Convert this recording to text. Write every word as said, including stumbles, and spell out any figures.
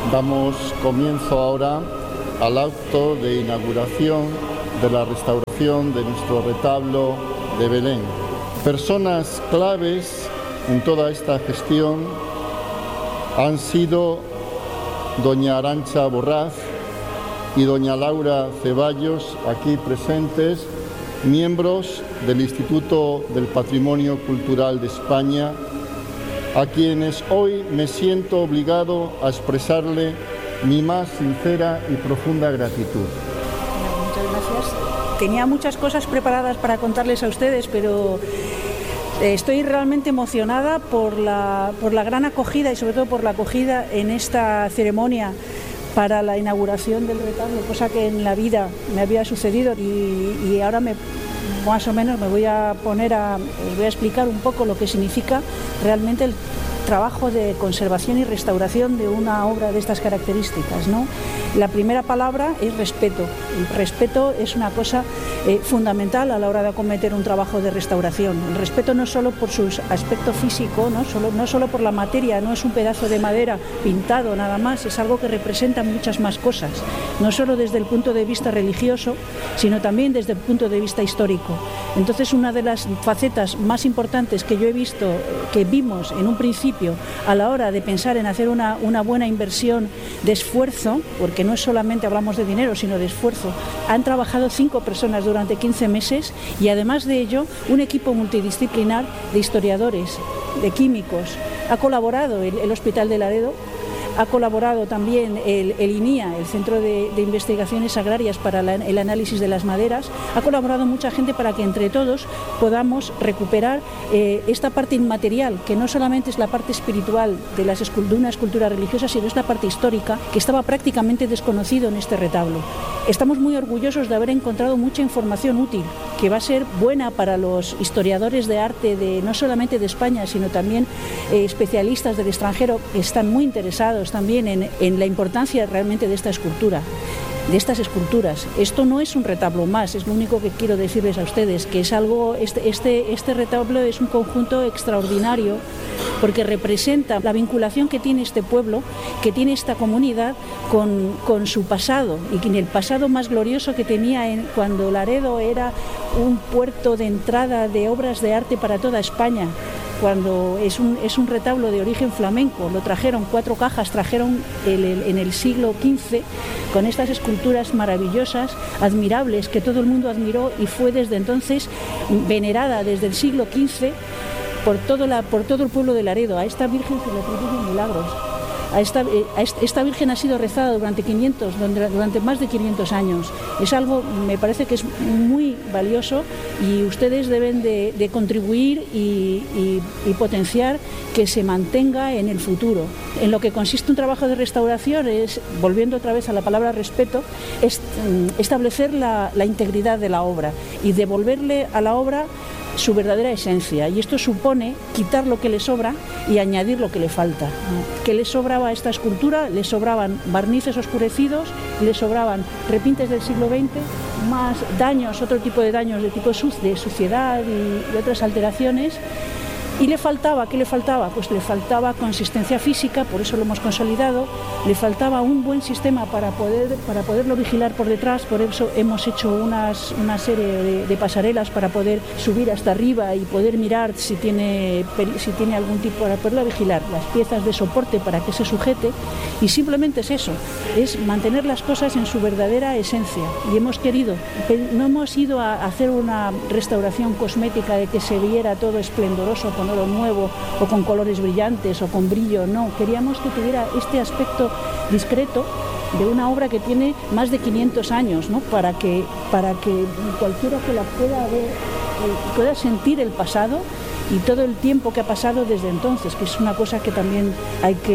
Damos comienzo ahora al acto de inauguración de la restauración de nuestro retablo de Belén. Personas claves en toda esta gestión han sido doña Arantxa Borraz y doña Laura Ceballos, aquí presentes, miembros del Instituto del Patrimonio Cultural de España, a quienes hoy me siento obligado a expresarle mi más sincera y profunda gratitud. Muchas gracias. Tenía muchas cosas preparadas para contarles a ustedes, pero estoy realmente emocionada por la, por la gran acogida y sobre todo por la acogida en esta ceremonia para la inauguración del retablo, cosa que en la vida me había sucedido y, y ahora me, más o menos me voy a poner a, les voy a explicar un poco lo que significa realmente el trabajo de conservación y restauración de una obra de estas características, ¿no? La primera palabra es respeto. El respeto es una cosa eh, fundamental a la hora de acometer un trabajo de restauración. El respeto no solo por su aspecto físico, ¿no? Solo, no solo por la materia, no es un pedazo de madera pintado nada más, es algo que representa muchas más cosas, no solo desde el punto de vista religioso, sino también desde el punto de vista histórico. Entonces, una de las facetas más importantes que yo he visto, que vimos en un principio a la hora de pensar en hacer una, una buena inversión de esfuerzo, porque no es solamente hablamos de dinero, sino de esfuerzo. Han trabajado cinco personas durante quince meses y además de ello un equipo multidisciplinar de historiadores, de químicos. Ha colaborado el, el Hospital de Laredo, ha colaborado también el, el I N I A, el Centro de, de Investigaciones Agrarias para la, el análisis de las maderas. Ha colaborado mucha gente para que entre todos podamos recuperar eh, esta parte inmaterial, que no solamente es la parte espiritual de, las, de una escultura religiosa, sino es la parte histórica, que estaba prácticamente desconocido en este retablo. Estamos muy orgullosos de haber encontrado mucha información útil, que va a ser buena para los historiadores de arte, de, no solamente de España, sino también eh, especialistas del extranjero, que están muy interesados también en, en la importancia realmente de esta escultura, de estas esculturas. Esto no es un retablo más, es lo único que quiero decirles a ustedes, que es algo, este, este, este retablo es un conjunto extraordinario, porque representa la vinculación que tiene este pueblo, que tiene esta comunidad con, con su pasado, y en el pasado más glorioso que tenía en, cuando Laredo era un puerto de entrada de obras de arte para toda España. Cuando es un, es un retablo de origen flamenco, lo trajeron, cuatro cajas trajeron el, el, en el siglo quince, con estas esculturas maravillosas, admirables, que todo el mundo admiró y fue desde entonces venerada desde el siglo quince por todo, la, por todo el pueblo de Laredo. A esta Virgen se le atribuyen milagros. A esta, a esta Virgen ha sido rezada durante quinientos, durante más de quinientos años. Es algo, me parece que es muy valioso y ustedes deben de, de contribuir y, y, y potenciar que se mantenga en el futuro. En lo que consiste un trabajo de restauración es, volviendo otra vez a la palabra respeto, es establecer la, la integridad de la obra y devolverle a la obra su verdadera esencia, y esto supone quitar lo que le sobra y añadir lo que le falta. ¿Qué le sobraba a esta escultura? Le sobraban barnices oscurecidos, le sobraban repintes del siglo veinte, más daños, otro tipo de daños de tipo de suciedad y, y otras alteraciones. Y le faltaba, ¿qué le faltaba? Pues le faltaba consistencia física, por eso lo hemos consolidado, le faltaba un buen sistema para, poder, para poderlo vigilar por detrás, por eso hemos hecho unas, una serie de, de pasarelas para poder subir hasta arriba y poder mirar si tiene, si tiene algún tipo, para poderlo vigilar, las piezas de soporte para que se sujete, y simplemente es eso, es mantener las cosas en su verdadera esencia. Y hemos querido, no hemos ido a hacer una restauración cosmética de que se viera todo esplendoroso, con oro nuevo o con colores brillantes o con brillo, no, queríamos que tuviera este aspecto discreto de una obra que tiene más de quinientos años, ¿no? Para que, para que cualquiera que la pueda ver eh, pueda sentir el pasado y todo el tiempo que ha pasado desde entonces, que es una cosa que también hay que